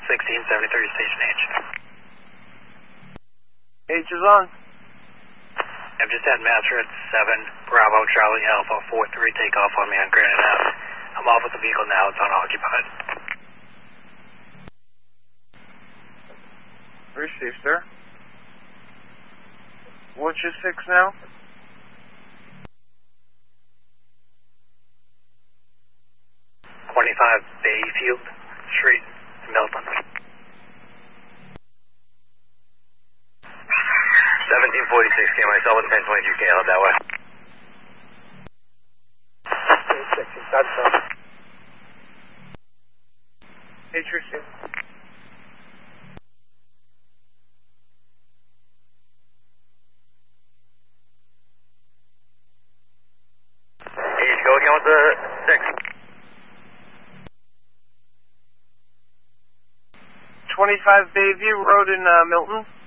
1673, Station H. H is on. I've just had master at 7, Bravo, Charlie, Alpha, 43, takeoff on me on Granite Ave. I'm off with the vehicle now, it's unoccupied. Receive, sir. What's your 6 now? Bayfield Street, Milton. 1746, came myself with 1022, can't help that way. H receive. H, go again with the 6. 25 Bayview Road in Milton.